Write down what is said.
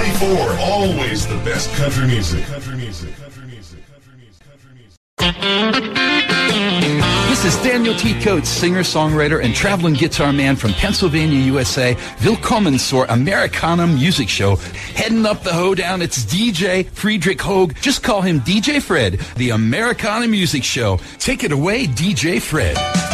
94, always the best country music. Country music. Country music. Country music. Country music. This is Daniel T. Coates, singer-songwriter and traveling guitar man from Pennsylvania, USA. Willkommen zur Americana Music Show. Heading up the hoedown, it's DJ Friedrich Hoag. Just call him DJ Fred, the Americana Music Show. Take it away, DJ Fred.